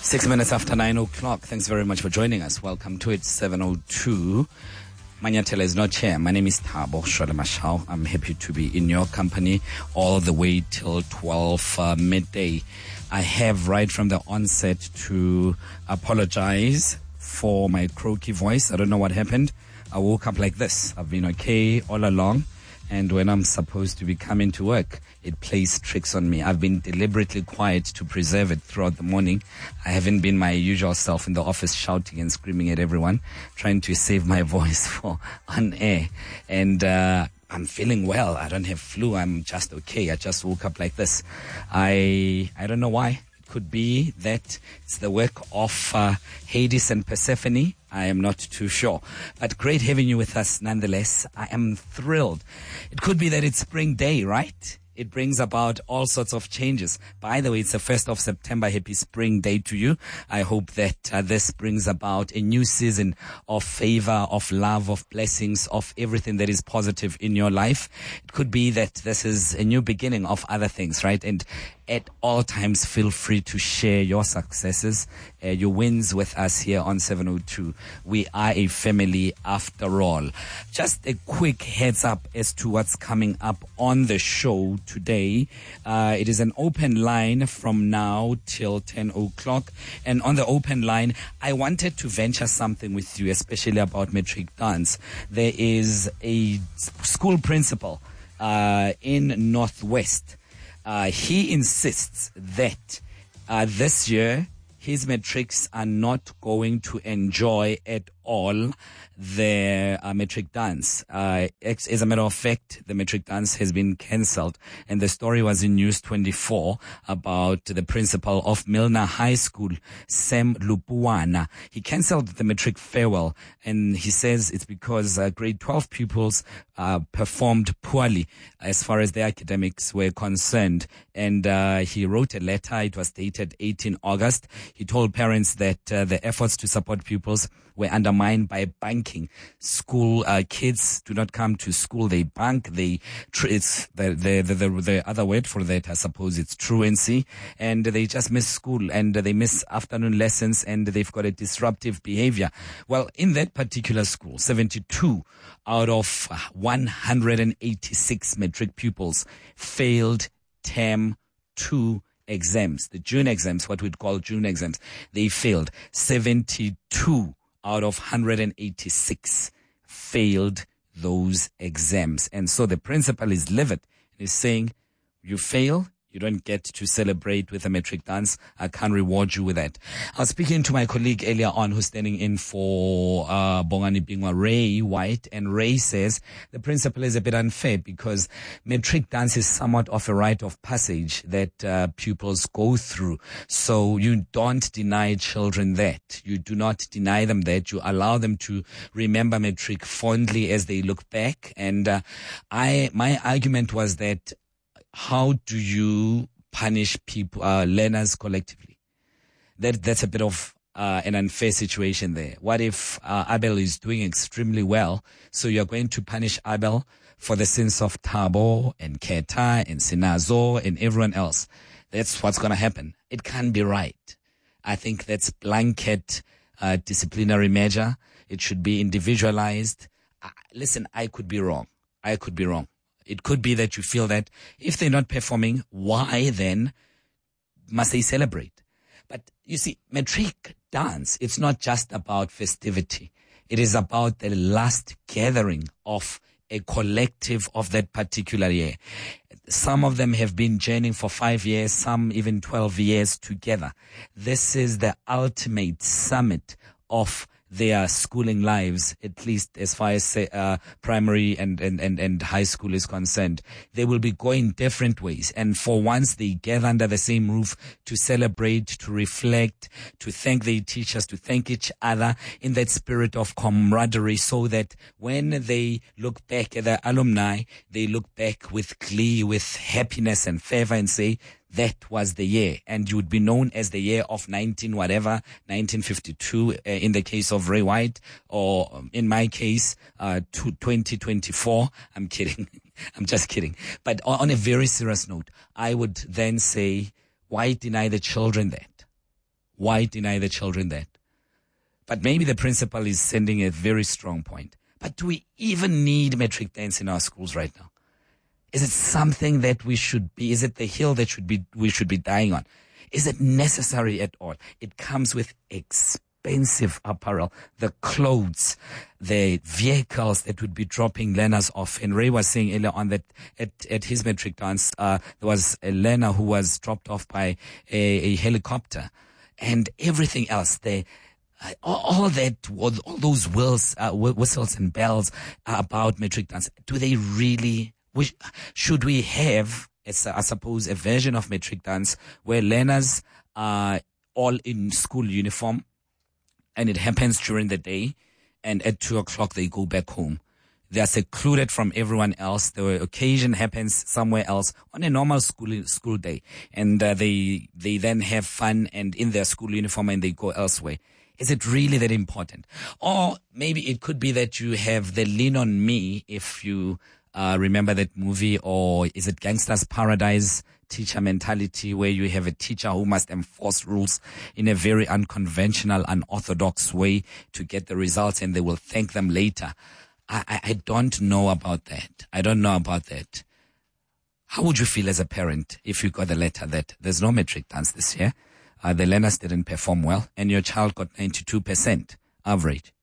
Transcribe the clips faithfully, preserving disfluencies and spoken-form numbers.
Six minutes after nine o'clock. Thanks very much for joining us. Welcome to it, seven oh two. Manyathela is not here. My name is Thabo Sholemashau. I'm happy to be in your company all the way till twelve uh, midday. I have right from the onset to apologize for my croaky voice. I don't know what happened. I woke up like this. I've been okay all along. And when I'm supposed to be coming to work, it plays tricks on me. I've been deliberately quiet to preserve it throughout the morning. I haven't been my usual self in the office shouting and screaming at everyone, trying to save my voice for on air. And uh, I'm feeling well. I don't have flu. I'm just okay. I just woke up like this. I I don't know why. Could be that it's the work of uh, Hades and Persephone. I am not too sure. But great having you with us nonetheless. I am thrilled. It could be that it's spring day, right? It brings about all sorts of changes. By the way, it's the first of September. Happy spring day to you. I hope that uh, this brings about a new season of favor, of love, of blessings, of everything that is positive in your life. It could be that this is a new beginning of other things, right? And at all times, feel free to share your successes, uh, your wins with us here on seven oh two. We are a family after all. Just a quick heads up as to what's coming up on the show today. Uh, it is an open line from now till ten o'clock. And on the open line, I wanted to venture something with you, especially about matric dance. There is a school principal uh, in Northwest. Uh, he insists that uh, this year his matrics are not going to enjoy at all their uh, matric dance. Uh, as a matter of fact, the matric dance has been cancelled, and the story was in News twenty-four about the principal of Milner High School, Sam Lupuana. He cancelled the matric farewell, and he says it's because uh, grade twelve pupils uh, performed poorly as far as their academics were concerned. And uh, he wrote a letter. It was dated eighteenth August. He told parents that uh, the efforts to support pupils were undermined by banking. School uh, kids do not come to school; they bank. They tr- it's the, the the the the other word for that, I suppose, it's truancy, and they just miss school and they miss afternoon lessons, and they've got a disruptive behavior. Well, in that particular school, seventy-two out of one hundred eighty-six matric pupils failed term two exams, the June exams, what we'd call June exams. They failed. seventy-two out of one hundred eighty-six failed those exams. And so the principal is livid. He's saying, you fail, you don't get to celebrate with a matric dance. I can't reward you with that. I was speaking to my colleague earlier on who's standing in for uh, Bongani Bingwa, Ray White, and Ray says the principle is a bit unfair because matric dance is somewhat of a rite of passage that uh, pupils go through. So you don't deny children that. You do not deny them that. You allow them to remember matric fondly as they look back. And uh, I, my argument was that how do you punish people, uh, learners collectively? That, that's a bit of, uh, an unfair situation there. What if, uh, Abel is doing extremely well? So you're going to punish Abel for the sins of Thabo and Keta and Sinazo and everyone else. That's what's going to happen. It can't be right. I think that's blanket, uh, disciplinary measure. It should be individualized. Uh, listen, I could be wrong. I could be wrong. It could be that you feel that if they're not performing, why then must they celebrate? But you see, matric dance, it's not just about festivity. It is about the last gathering of a collective of that particular year. Some of them have been journeying for five years, some even twelve years together. This is the ultimate summit of their schooling lives, at least as far as uh, primary and, and, and, and high school is concerned. They will be going different ways. And for once they gather under the same roof to celebrate, to reflect, to thank their teachers, to thank each other in that spirit of camaraderie, so that when they look back at the alumni, they look back with glee, with happiness and fervor and say, that was the year, and you would be known as the year of nineteen whatever, nineteen fifty-two, uh, in the case of Ray White, or um, in my case, uh, twenty twenty-four. I'm kidding. I'm just kidding. But on a very serious note, I would then say, why deny the children that? Why deny the children that? But maybe the principal is sending a very strong point. But do we even need matric dance in our schools right now? Is it something that we should be, is it the hill that should be, we should be dying on? Is it necessary at all? It comes with expensive apparel, the clothes, the vehicles that would be dropping learners off. And Ray was saying earlier on that at, at his matric dance, uh, there was a learner who was dropped off by a, a helicopter and everything else. The, uh, all, all that, all, all those whistles, uh, whistles and bells about matric dance. Do they really, we, should we have, as, I suppose, a version of matric dance where learners are all in school uniform and it happens during the day and at two o'clock they go back home? They are secluded from everyone else. The occasion happens somewhere else on a normal school school day, and uh, they they then have fun and in their school uniform and they go elsewhere. Is it really that important? Or maybe it could be that you have the Lean on Me, if you uh, remember that movie, or is it Gangsta's Paradise teacher mentality, where you have a teacher who must enforce rules in a very unconventional, unorthodox way to get the results, and they will thank them later. I, I don't know about that. I don't know about that. How would you feel as a parent if you got a letter that there's no matric dance this year? Uh, the learners didn't perform well and your child got ninety-two percent average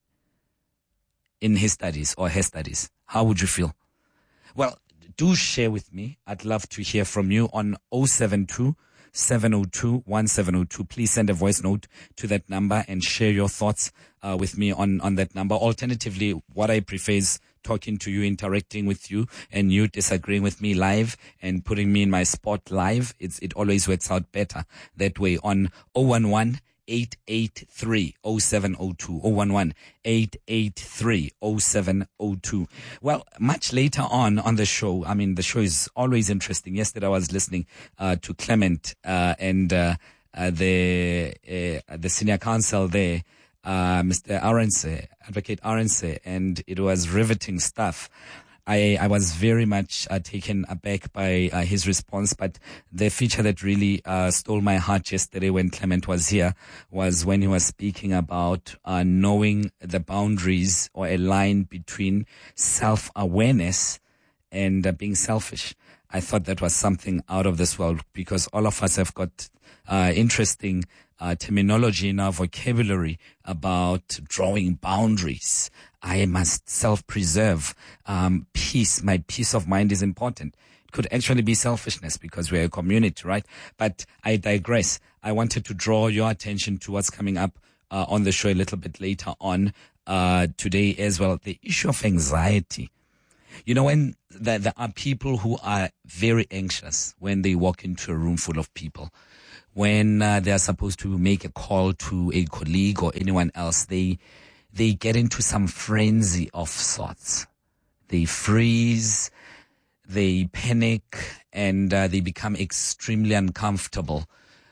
in his studies or her studies. How would you feel? Well, do share with me. I'd love to hear from you on oh seven two, seven oh two, one seven oh two. Please send a voice note to that number and share your thoughts uh, with me on, on that number. Alternatively, what I prefer is talking to you, interacting with you, and you disagreeing with me live and putting me in my spot live. It's, it always works out better that way on oh one one, eight eight three, oh seven oh two, oh one one, eight eight three, oh seven oh two. Well, much later on on the show, I mean, the show is always interesting. Yesterday I was listening uh, to Clement uh, and uh, uh, the uh, the senior counsel there, uh, Mister Arense, Advocate Arense, and it was riveting stuff. I, I was very much uh, taken aback by uh, his response, but the feature that really uh, stole my heart yesterday when Clement was here was when he was speaking about uh, knowing the boundaries or a line between self-awareness and uh, being selfish. I thought that was something out of this world, because all of us have got uh, interesting uh, terminology in our vocabulary about drawing boundaries. I must self-preserve. Um, peace, my peace of mind is important. It could actually be selfishness because we're a community, right? But I digress. I wanted to draw your attention to what's coming up uh, on the show a little bit later on uh, today as well. The issue of anxiety. You know, when there, there are people who are very anxious when they walk into a room full of people, when uh, they are supposed to make a call to a colleague or anyone else, they they get into some frenzy of sorts. They freeze, they panic, and uh, they become extremely uncomfortable.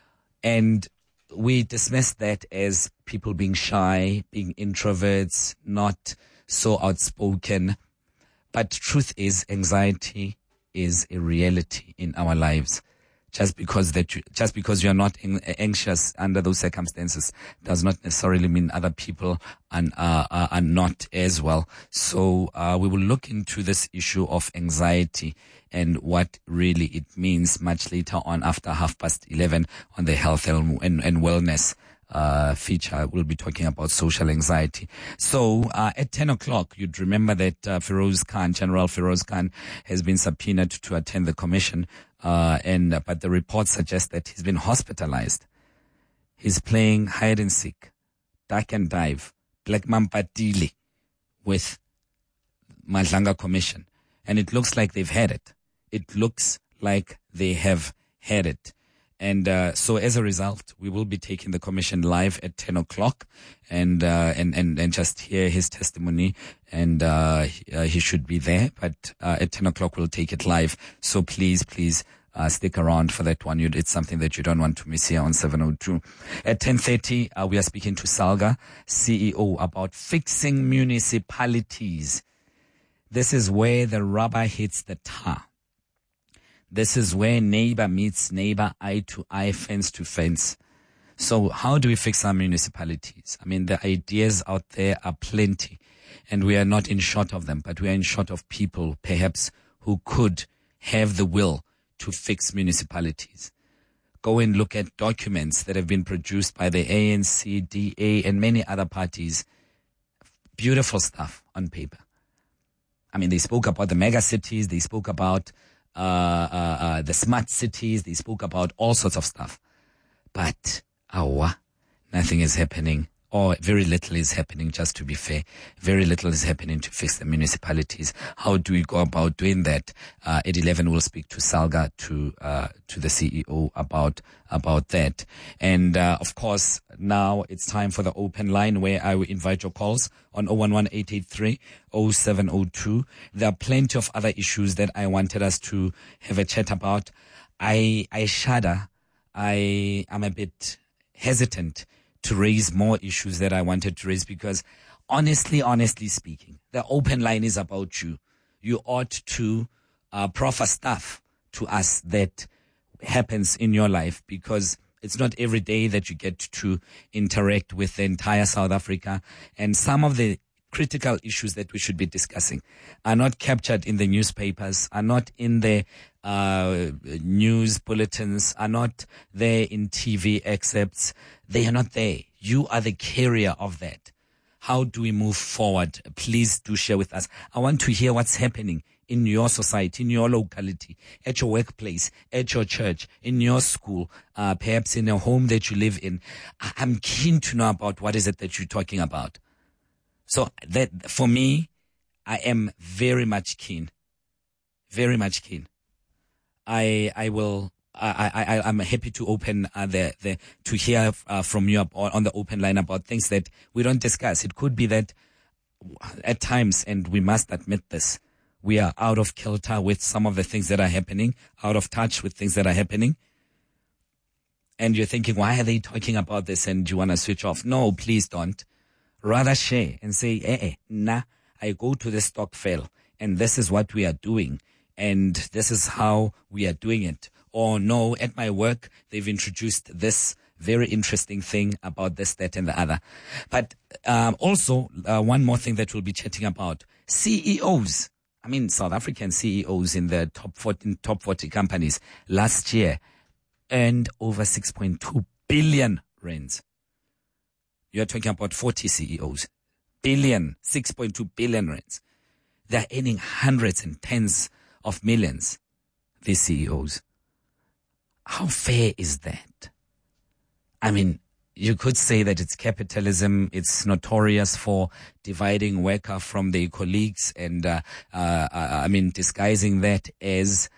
And we dismiss that as people being shy, being introverts, not so outspoken. But truth is, anxiety is a reality in our lives. Just because that you, just because you are not anxious under those circumstances does not necessarily mean other people are, are, are not as well. So uh, we will look into this issue of anxiety and what really it means much later on after half past eleven on the health and, and, and wellness uh feature. We'll be talking about social anxiety. So uh at ten o'clock, you'd remember that uh, Feroz Khan, General Feroz Khan, has been subpoenaed to attend the commission, uh and uh, but the reports suggest that he's been hospitalized. He's playing hide and seek, duck and dive, Black Mampatili with Madlanga Commission, and it looks like they've had it. It looks like they have had it. And uh, so as a result, we will be taking the commission live at ten o'clock and uh, and, and, and just hear his testimony. And uh, he, uh, he should be there. But uh, at ten o'clock, we'll take it live. So please, please uh, stick around for that one. It's something that you don't want to miss here on seven oh two. At ten thirty, uh, we are speaking to Salga, C E O, about fixing municipalities. This is where the rubber hits the tar. This is where neighbor meets neighbor, eye to eye, fence to fence. So how do we fix our municipalities? I mean, the ideas out there are plenty, and we are not in short of them, but we are in short of people, perhaps, who could have the will to fix municipalities. Go and look at documents that have been produced by the A N C, D A, and many other parties. Beautiful stuff on paper. I mean, they spoke about the mega cities, they spoke about uh, uh, uh, the smart cities, they spoke about all sorts of stuff. But, awa, nothing is happening, or very little is happening, just to be fair. Very little is happening to fix the municipalities. How do we go about doing that? Uh, at eleven, we'll speak to Salga, to uh, to the C E O about about that. And, uh, of course, now it's time for the open line where I will invite your calls on zero one one eight eight three zero seven zero two. There are plenty of other issues that I wanted us to have a chat about. I I shudder. I am a bit hesitant to raise more issues that I wanted to raise because honestly, honestly speaking, the open line is about you. You ought to uh, proffer stuff to us that happens in your life because it's not every day that you get to interact with the entire South Africa, and some of the critical issues that we should be discussing are not captured in the newspapers, are not in the uh, news bulletins, are not there in T V excerpts. They are not there. You are the carrier of that. How do we move forward? Please do share with us. I want to hear what's happening in your society, in your locality, at your workplace, at your church, in your school, uh, perhaps in a home that you live in. I- I'm keen to know about what is it that you're talking about. So that, for me, I am very much keen, very much keen. I, I will, I, I, I'm happy to open uh, the, the, to hear uh, from you on the open line about things that we don't discuss. It could be that at times, and we must admit this, we are out of kilter with some of the things that are happening, out of touch with things that are happening. And you're thinking, why are they talking about this? And you want to switch off? No, please don't. Rather share and say, eh, eh, nah, I go to the Stokvel and this is what we are doing and this is how we are doing it. Or no, at my work, they've introduced this very interesting thing about this, that, and the other. But um, also, uh, one more thing that we'll be chatting about. C E Os. I mean, South African C E Os in the top forty, top forty companies last year earned over six point two billion rands. You're talking about forty C E Os. Billion, six point two billion rands. They're earning hundreds and tens of millions, these C E Os. How fair is that? I mean, you could say that it's capitalism. It's notorious for dividing worker from their colleagues and, uh, uh, I mean, disguising that as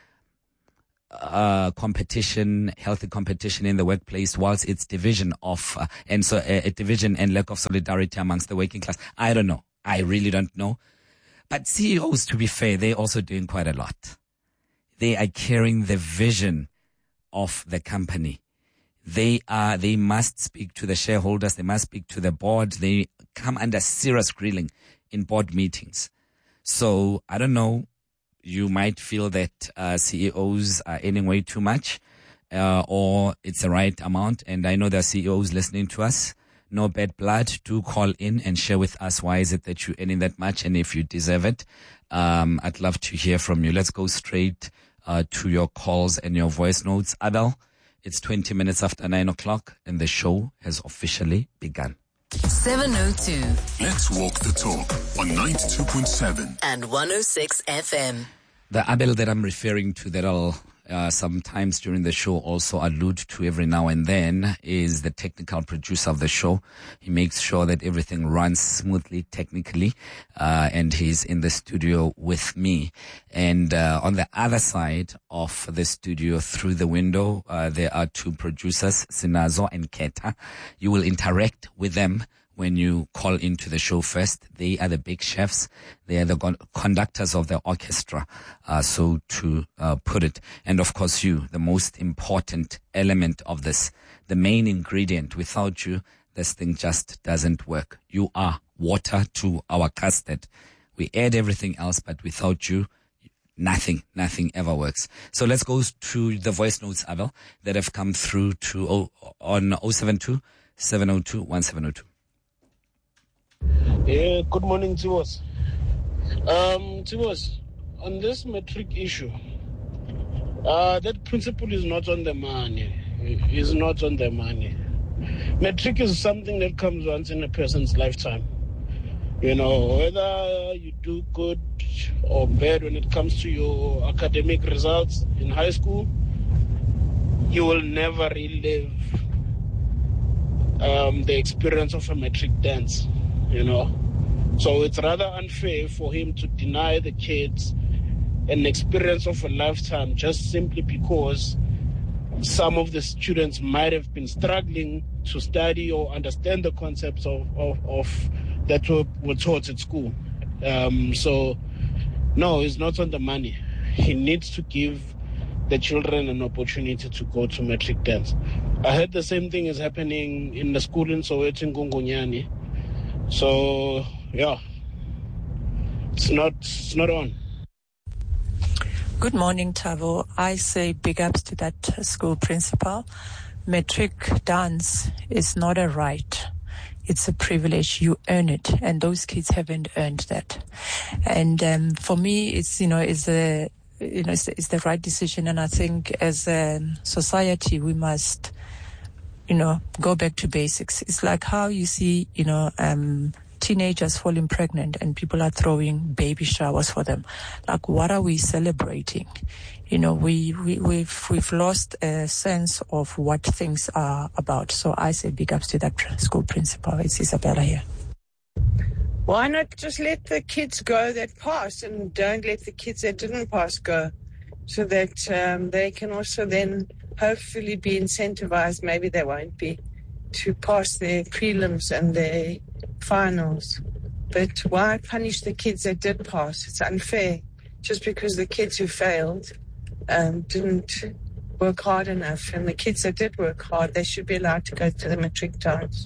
uh, competition, healthy competition in the workplace, whilst it's division of, uh, and so a, a division and lack of solidarity amongst the working class. I don't know. I really don't know. But C E Os, to be fair, they're also doing quite a lot. They are carrying the vision of the company. They are, they must speak to the shareholders. They must speak to the board. They come under serious grilling in board meetings. So I don't know. You might feel that uh, C E Os are earning way too much, uh, or it's the right amount. And I know there are C E Os listening to us. No bad blood. Do call in and share with us why is it that you're earning that much, and if you deserve it. Um, I'd love to hear from you. Let's go straight uh, to your calls and your voice notes. Abel, it's twenty minutes after nine o'clock, and the show has officially begun. seven oh two. Let's walk the talk on ninety-two point seven and one oh six F M. The Abel that I'm referring to, that I'll uh, sometimes during the show also allude to every now and then, is the technical producer of the show. He makes sure that everything runs smoothly technically, uh, and he's in the studio with me. And uh, on the other side of the studio, through the window, uh, there are two producers, Sinazo and Keta. You will interact with them when you call into the show first. They are the big chefs. They are the con- conductors of the orchestra, uh, so to uh, put it. And of course you, the most important element of this, the main ingredient. Without you, this thing just doesn't work. You are water to our custard. We add everything else, but without you, nothing, nothing ever works. So let's go to the voice notes, Abel, that have come through to oh, on oh seven two, seven oh two, one seven oh two. Yeah, good morning, Tibos. Um, Tibos, on this metric issue, uh, that principle is not on the money. It's not on the money. Metric is something that comes once in a person's lifetime. You know, whether you do good or bad when it comes to your academic results in high school, you will never relive um, the experience of a metric dance, you know. So it's rather unfair for him to deny the kids an experience of a lifetime just simply because some of the students might have been struggling to study or understand the concepts of, of, of that were, were taught at school. Um, so, no, it's not on the money. He needs to give the children an opportunity to go to metric dance. I heard the same thing is happening in the school in Soweto in Gungonyani. So, yeah, it's not, it's not on. Good morning, Tavo. I say big ups to that school principal. Metric dance is not a right. It's a privilege. You earn it, and those kids haven't earned that. And um, for me, it's you know, it's a you know, it's, it's the right decision. And I think as a society, we must, you know, go back to basics. It's like how you see, you know, um, teenagers falling pregnant and people are throwing baby showers for them. Like, what are we celebrating? You know, we, we, we've, we've lost a sense of what things are about. So I say big ups to that school principal. It's Isabella here. Why not just let the kids go that passed and don't let the kids that didn't pass go, so that um, they can also then hopefully be incentivized, maybe they won't be, to pass their prelims and their finals. But why punish the kids that did pass? It's unfair. Just because the kids who failed um, didn't work hard enough, and the kids that did work hard, they should be allowed to go to the metric dance.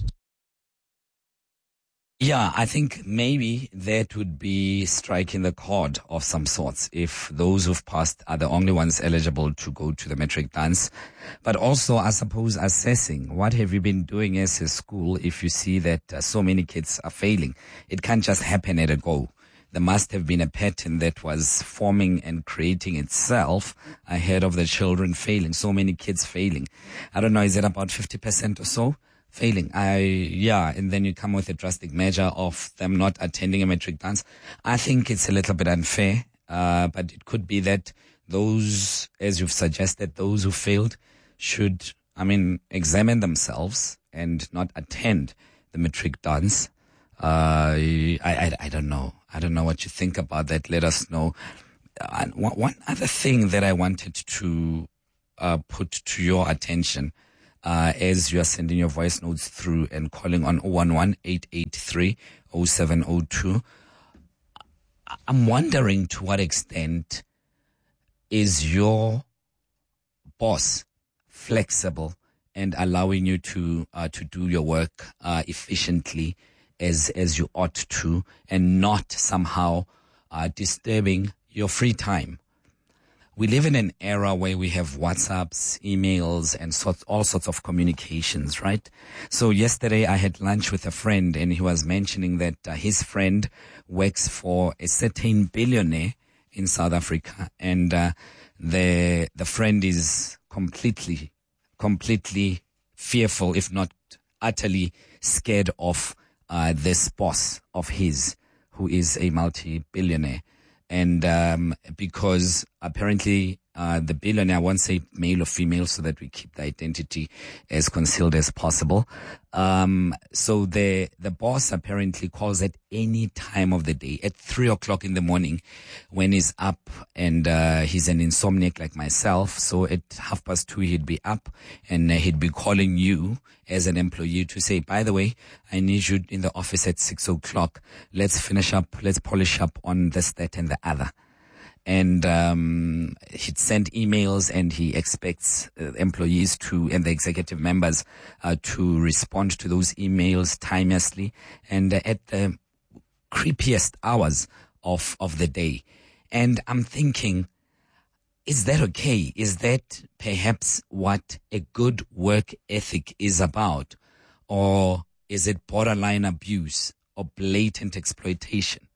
Yeah, I think maybe that would be striking the chord of some sorts if those who've passed are the only ones eligible to go to the metric dance. But also, I suppose, assessing what have you been doing as a school if you see that uh, so many kids are failing. It can't just happen at a go. There must have been a pattern that was forming and creating itself ahead of the children failing. So many kids failing. I don't know, is it about fifty percent or so? Failing. I, yeah, and then you come with a drastic measure of them not attending a metric dance. I think it's a little bit unfair, uh, but it could be that those, as you've suggested, those who failed should, I mean, examine themselves and not attend the metric dance. Uh, I, I, I don't know. I don't know what you think about that. Let us know. Uh, one, one other thing that I wanted to, uh, put to your attention, Uh, as you are sending your voice notes through and calling on oh one one, eight eight three, oh seven oh two. I'm wondering to what extent is your boss flexible and allowing you to uh, to do your work uh, efficiently as as you ought to, and not somehow uh, disturbing your free time. We live in an era where we have WhatsApps, emails, and sort, all sorts of communications, right? So yesterday I had lunch with a friend, and he was mentioning that uh, his friend works for a certain billionaire in South Africa, and uh, the the friend is completely, completely fearful, if not utterly scared of uh, this boss of his, who is a multi-billionaire. And um, because apparently uh, the billionaire, I won't say male or female so that we keep the identity as concealed as possible. Um, so the the boss apparently calls at any time of the day, at three o'clock in the morning, when he's up, and uh, he's an insomniac like myself. So at half past two he'd be up, and uh, he'd be calling you as an employee to say, by the way, I need you in the office at six o'clock. Let's finish up, let's polish up on this, that, and the other. And um, he'd send emails, and he expects uh, employees to, and the executive members uh, to respond to those emails timelessly and uh, at the creepiest hours of, of the day. And I'm thinking, is that okay? Is that perhaps what a good work ethic is about? Or is it borderline abuse or blatant exploitation?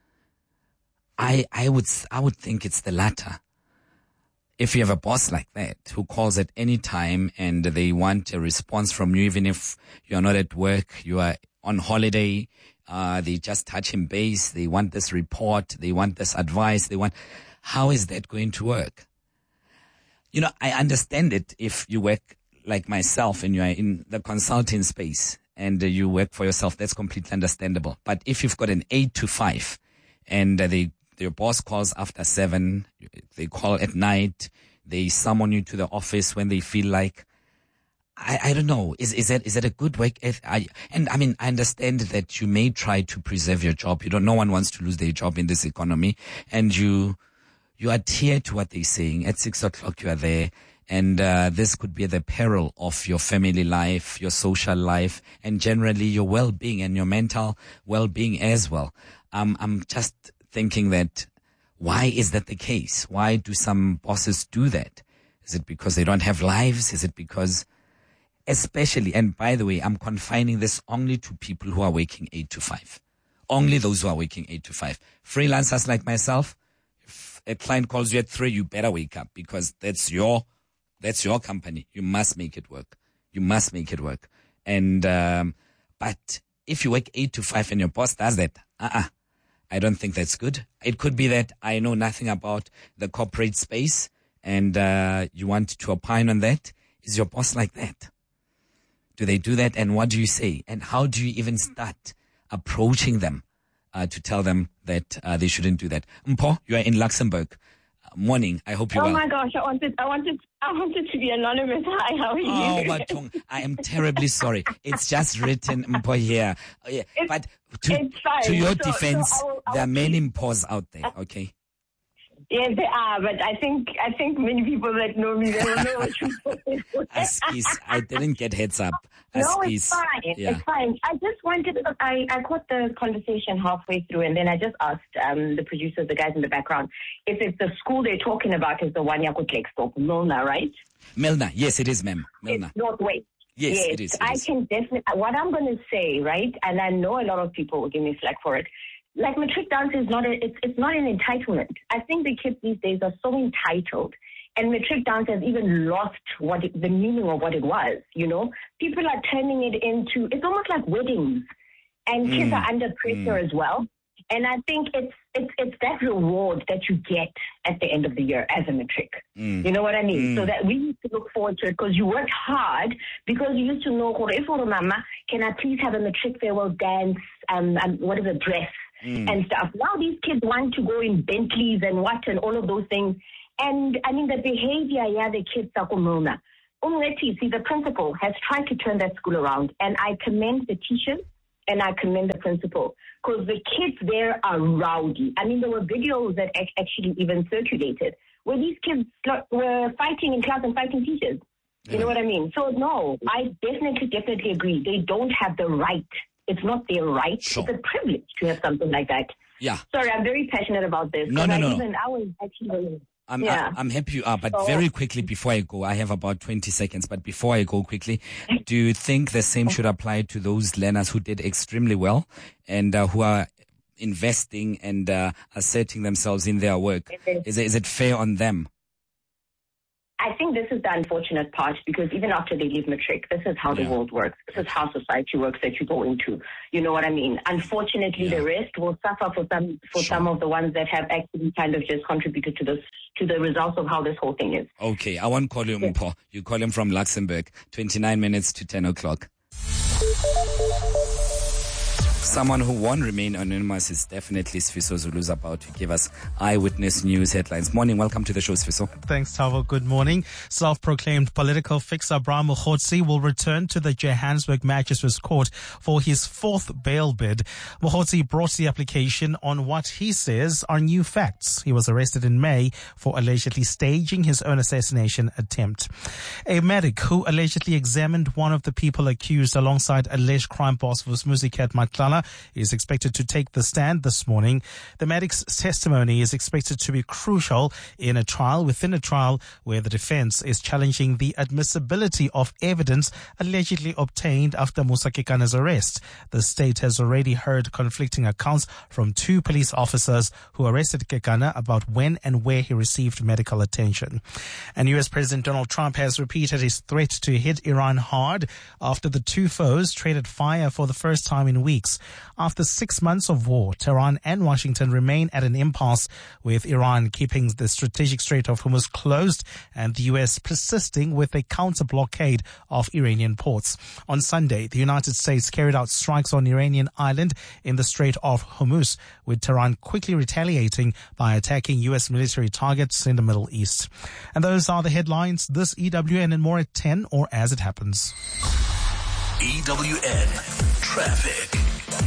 I, I would, I would think it's the latter. If you have a boss like that who calls at any time and they want a response from you, even if you're not at work, you are on holiday, uh, they just touch in base, they want this report, they want this advice, they want, how is that going to work? You know, I understand it if you work like myself and you are in the consulting space and uh, you work for yourself, that's completely understandable. But if you've got an eight to five and uh, they, your boss calls after seven, they call at night, they summon you to the office when they feel like, I, I don't know, is, is that, is that a good work ethic? I, and I mean, I understand that you may try to preserve your job. You don't, no one wants to lose their job in this economy, and you, you adhere to what they're saying. At six o'clock, you are there. And, uh, this could be at the peril of your family life, your social life, and generally your well-being and your mental well-being as well. Um, I'm just thinking that, why is that the case? Why do some bosses do that? Is it because they don't have lives? Is it because, especially, and by the way, I'm confining this only to people who are working eight to five. Only those who are working eight to five. Freelancers like myself, if a client calls you at three, you better wake up because that's your, that's your company. You must make it work. You must make it work. And, um, but if you work eight to five and your boss does that, uh-uh. I don't think that's good. It could be that I know nothing about the corporate space and uh, you want to opine on that. Is your boss like that? Do they do that? And what do you say? And how do you even start approaching them uh, to tell them that uh, they shouldn't do that? Mpho, you are in Luxembourg. Uh, morning. I hope you're oh well. Oh my gosh, I wanted, I wanted, I wanted to be anonymous. Hi, how are you? Oh, Batung, I am terribly sorry. It's just written Mpho here. Oh, yeah. It's, But to, it's fine. to your so, defense, so I will, I will there are many Mphos out there, okay? Yes, they are, but I think I think many people that know me, they will know what you're saying. Askis, I didn't get heads up. No, Askis, it's fine. yeah. It's fine. I just wanted, I, I caught the conversation halfway through, and then I just asked um, the producers, the guys in the background, if it's the school they're talking about is the one Yakutlekstok, Milner, right? Milner, yes, it is, ma'am. Milner. It's Northwest. Yes, yes, it is. It I is. can definitely, what I'm going to say, right, and I know a lot of people will give me flack for it, like matric dance is not a, it's it's not an entitlement. I think the kids these days are so entitled, and matric dance has even lost what it, the meaning of what it was. You know, people are turning it into, it's almost like weddings, and kids Mm. are under pressure Mm. as well. And I think it's it's it's that reward that you get at the end of the year as a matric. Mm. You know what I mean? Mm. So that we need to look forward to it because you worked hard, because you used to know, if or mama, can I please have a matric farewell dance, um, um what is a dress? Mm. And stuff. Now these kids want to go in Bentleys and what and all of those things. And I mean the behavior, yeah, the kids are Umona. Umleti, see, the principal has tried to turn that school around, and I commend the teachers and I commend the principal because the kids there are rowdy. I mean, there were videos that ac- actually even circulated where these kids were fighting in class and fighting teachers. You Yeah. know what I mean? So no, I definitely, definitely agree. They don't have the right. It's not their right. Sure. It's a privilege to have something like that. Yeah. Sorry, I'm very passionate about this. No, 'cause no, I no, no. Even, I was actually, I'm, yeah. I, I'm happy you are, but So- very quickly before I go, I have about twenty seconds, but before I go quickly, do you think the same should apply to those learners who did extremely well and uh, who are investing and uh, asserting themselves in their work? Is it, is it fair on them? I think this is the unfortunate part because even after they leave matric, this is how Yeah. the world works. This is how society works that you go into. You know what I mean? Unfortunately, Yeah. the rest will suffer for some for Sure. some of the ones that have actually kind of just contributed to this to the results of how this whole thing is. Okay, I won't call you Mpho. You call him from Luxembourg. twenty-nine minutes to ten o'clock. Someone who won't remain anonymous is definitely Sfiso Zulu's about to give us eyewitness news headlines. Morning, welcome to the show, Sfiso. Thanks, Tavo. Good morning. Self-proclaimed political fixer Bram Mokhotsi will return to the Johannesburg Magistrates Court for his fourth bail bid. Mokhotsi brought the application on what he says are new facts. He was arrested in May for allegedly staging his own assassination attempt. A medic who allegedly examined one of the people accused alongside alleged crime boss Vusmuzi Kat Matlala is expected to take the stand this morning. The medic's testimony is expected to be crucial in a trial within a trial where the defense is challenging the admissibility of evidence allegedly obtained after Musa Kekana's arrest. The state has already heard conflicting accounts from two police officers who arrested Kekana about when and where he received medical attention. And U S President Donald Trump has repeated his threat to hit Iran hard after the two foes traded fire for the first time in weeks. After six months of war, Tehran and Washington remain at an impasse, with Iran keeping the strategic Strait of Hormuz closed and the U S persisting with a counter-blockade of Iranian ports. On Sunday, the United States carried out strikes on Iranian island in the Strait of Hormuz, with Tehran quickly retaliating by attacking U S military targets in the Middle East. And those are the headlines. This E W N and more at ten, or as it happens. E W N Traffic.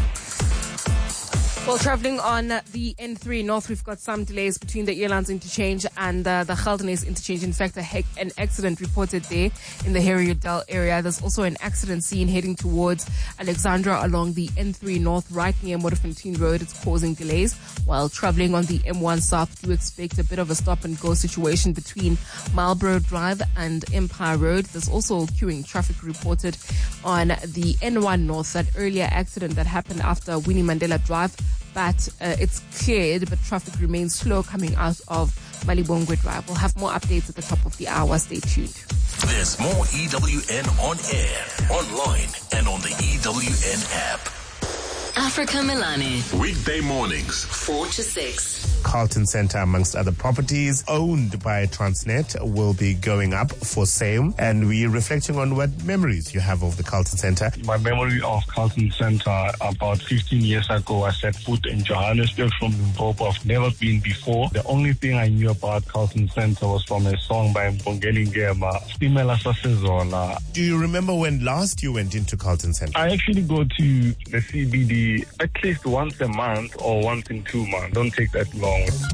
Well, travelling on the N three North, we've got some delays between the Elands interchange and uh, the Geldenes interchange. In fact, a heck, an accident reported there in the Harrierdale area. There's also an accident seen heading towards Alexandra along the N three North, right near Modderfontein Road. It's causing delays. While travelling on the M one South, do expect a bit of a stop-and-go situation between Marlborough Drive and Empire Road. There's also queuing traffic reported on the N one North, that earlier accident that happened after Winnie Mandela Drive. But uh, it's cleared, but traffic remains slow coming out of Malibongwe Drive. We'll have more updates at the top of the hour. Stay tuned. There's more E W N on air, online, and on the E W N app. Africa Milani. Weekday mornings, four to six. Carlton Centre, amongst other properties owned by Transnet, will be going up for sale. And we're reflecting on what memories you have of the Carlton Centre. My memory of Carlton Centre, about fifteen years ago, I set foot in Johannesburg from Limpopo. I've never been before. The only thing I knew about Carlton Centre was from a song by Mbongeni Ngema, Stimela Sasezola. Do you remember when last you went into Carlton Centre? I actually go to the C B D at least once a month or once in two months. Don't take that long.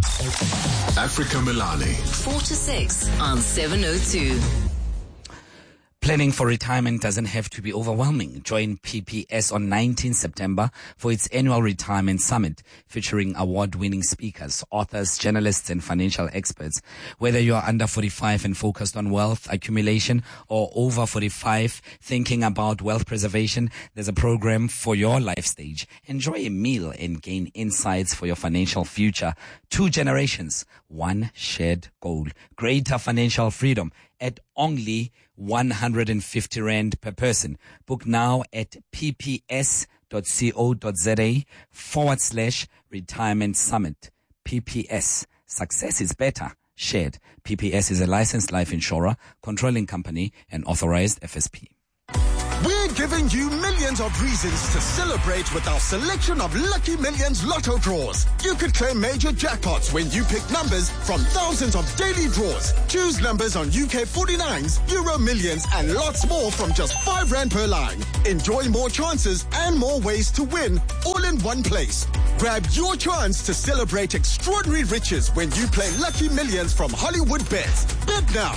Africa Milani. four to six on seven oh two. Planning for retirement doesn't have to be overwhelming. Join P P S on nineteenth September for its annual retirement summit, featuring award-winning speakers, authors, journalists, and financial experts. Whether you are under forty-five and focused on wealth accumulation, or over forty-five thinking about wealth preservation, there's a program for your life stage. Enjoy a meal and gain insights for your financial future. Two generations, one shared goal. Greater financial freedom at only one hundred fifty rand per person. Book now at pps.co.za forward slash retirement summit. P P S. Success is better shared. P P S is a licensed life insurer, controlling company, and authorized F S P. We're giving you millions of reasons to celebrate with our selection of Lucky Millions Lotto draws. You could claim major jackpots when you pick numbers from thousands of daily draws. Choose numbers on U K forty-nines, Euro Millions, and lots more from just five rand per line. Enjoy more chances and more ways to win, all in one place. Grab your chance to celebrate extraordinary riches when you play Lucky Millions from Hollywood Bets. Bet now.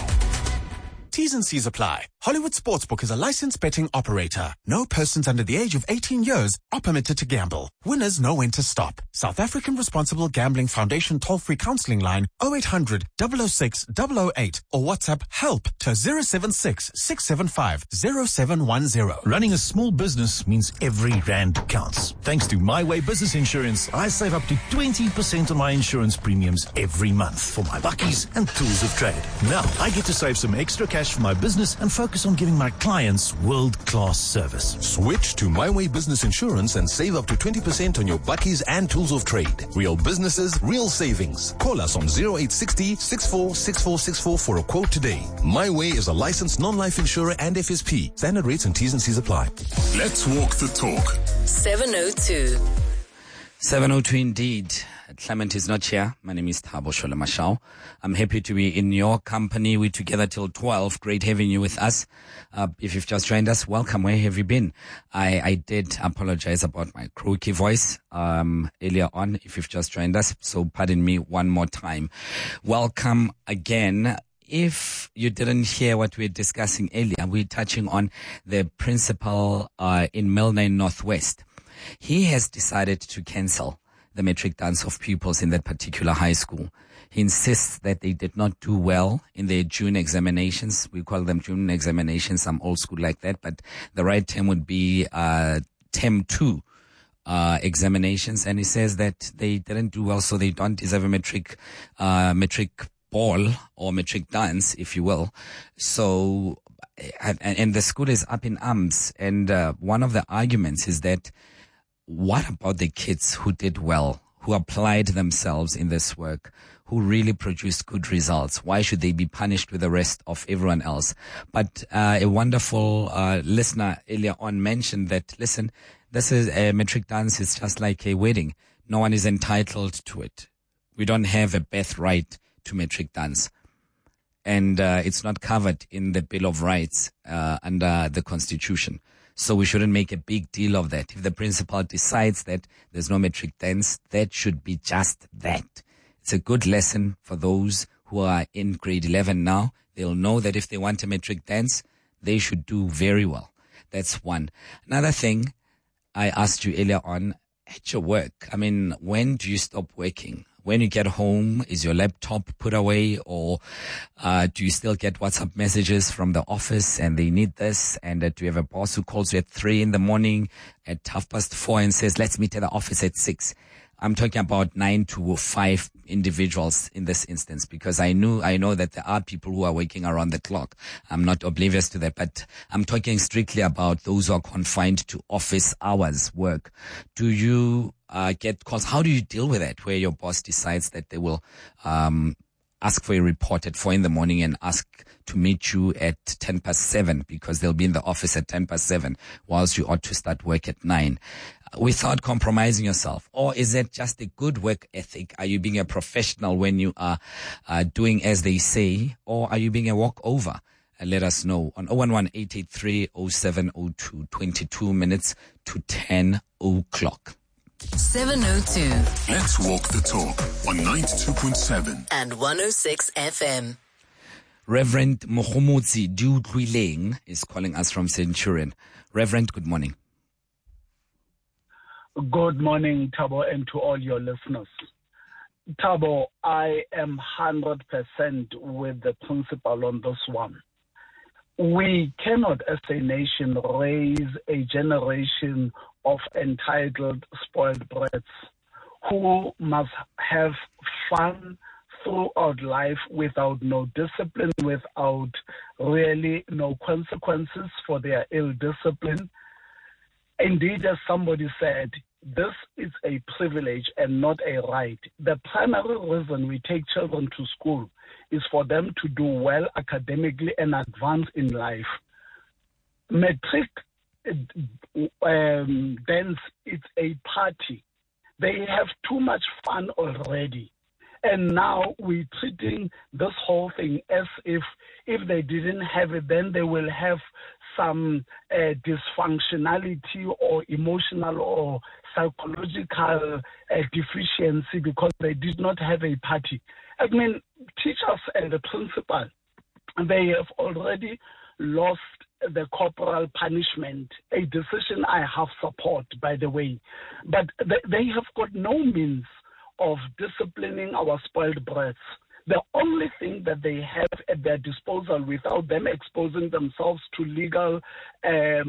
T's and C's apply. Hollywood Sportsbook is a licensed betting operator. No persons under the age of eighteen years are permitted to gamble. Winners know when to stop. South African Responsible Gambling Foundation toll-free counseling line oh eight hundred, double oh six, double oh eight or WhatsApp HELP to zero seven six, six seven five, zero seven one zero. Running a small business means every rand counts. Thanks to My Way Business Insurance, I save up to twenty percent on my insurance premiums every month for my buckies and tools of trade. Now I get to save some extra cash for my business and focus on giving my clients world-class service. Switch to My Way Business Insurance and save up to twenty percent on your buckies and tools of trade. Real businesses, real savings. Call us on zero eight six zero, six four six four six four for a quote today. My Way is a licensed non-life insurer and F S P. Standard rates and T's and C's apply. Let's walk the talk. seven oh two. seven oh two indeed. Clement is not here. My name is Thabo Sholemashao. I'm happy to be in your company. We're together till twelve. Great having you with us. Uh, if you've just joined us, welcome. Where have you been? I, I did apologize about my croaky voice um, earlier on, if you've just joined us. So pardon me one more time. Welcome again. If you didn't hear what we were discussing earlier, we're touching on the principal uh, in Milne Northwest. He has decided to cancel the matric dance of pupils in that particular high school. He insists that they did not do well in their June examinations. We call them June examinations. I'm old school like that, but the right term would be uh, term two uh, examinations. And he says that they didn't do well, so they don't deserve a matric, uh, matric ball or matric dance, if you will. So, and, and the school is up in arms. And uh, one of the arguments is that what about the kids who did well, who applied themselves in this work, who really produced good results? Why should they be punished with the rest of everyone else? But uh, a wonderful uh, listener earlier on mentioned that, listen, this is a matric dance is just like a wedding. No one is entitled to it. We don't have a birthright to matric dance. And uh, it's not covered in the Bill of Rights uh, under the Constitution. So we shouldn't make a big deal of that. If the principal decides that there's no matric dance, that should be just that. It's a good lesson for those who are in grade eleven now. They'll know that if they want a matric dance, they should do very well. That's one. Another thing I asked you earlier on, at your work, I mean, when do you stop working? When you get home, is your laptop put away, or uh, do you still get WhatsApp messages from the office and they need this? And uh, do you have a boss who calls you at three in the morning, at half past four, and says, let's meet at the office at six? I'm talking about nine to five individuals in this instance, because I knew, I know that there are people who are working around the clock. I'm not oblivious to that, but I'm talking strictly about those who are confined to office hours work. Do you uh, get calls? How do you deal with that, where your boss decides that they will um ask for a report at four in the morning and ask to meet you at ten past seven because they'll be in the office at ten past seven, whilst you ought to start work at nine, without compromising yourself? Or is it just a good work ethic? Are you being a professional when you are uh, doing as they say, or are you being a walkover? Uh, let us know on oh one one, eight eight three, oh seven oh two, twenty-two minutes to ten o'clock. seven oh two. Let's walk the talk on ninety-two point seven and one oh six F M. Reverend Mohomotsi Diutlwileng is calling us from Centurion. Reverend, good morning. Good morning, Thabo, and to all your listeners. Thabo, I am one hundred percent with the principal on this one. We cannot, as a nation, raise a generation of entitled, spoiled brats who must have fun throughout life without no discipline, without really no consequences for their ill discipline. Indeed, as somebody said, this is a privilege and not a right. The primary reason we take children to school is for them to do well academically and advance in life. Matric um, dance, it's a party. They have too much fun already. And now we're treating this whole thing as if if they didn't have it, then they will have some uh, dysfunctionality or emotional or psychological uh, deficiency because they did not have a party. I mean, teachers and the principal, they have already lost the corporal punishment, a decision I have support, by the way. But they, they have got no means of disciplining our spoiled brats. The only thing that they have at their disposal without them exposing themselves to legal um,